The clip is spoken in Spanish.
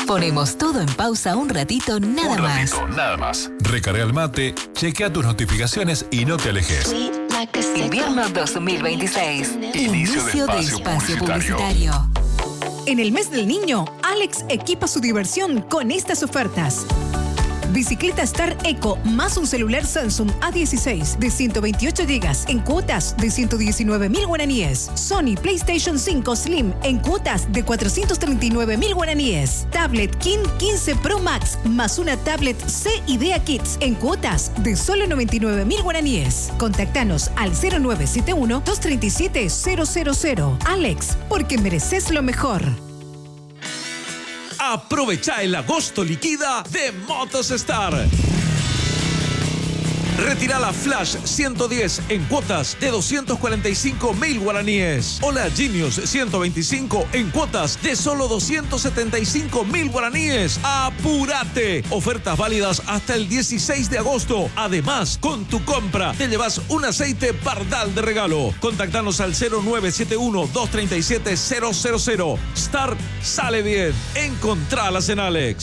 Ponemos todo en pausa un ratito, nada más. Recarga el mate, chequea tus notificaciones y no te alejes. Invierno 2026. Inicio de espacio publicitario. En el mes del niño, Alex equipa su diversión con estas ofertas. Bicicleta Star Eco más un celular Samsung A16 de 128 GB en cuotas de 119.000 guaraníes. Sony PlayStation 5 Slim en cuotas de 439.000 guaraníes. Tablet King 15 Pro Max más una tablet C Idea Kids en cuotas de solo 99.000 guaraníes. Contactanos al 0971-237-000. Alex, porque mereces lo mejor. Aprovecha el agosto liquida de Motos Star. Retira la Flash 110 en cuotas de 245.000 guaraníes. O la Genius 125 en cuotas de solo 275.000 guaraníes. ¡Apúrate! Ofertas válidas hasta el 16 de agosto. Además, con tu compra te llevas un aceite Pardal de regalo. Contactanos al 0971-237-000. Star sale bien. Encontralas en Alex.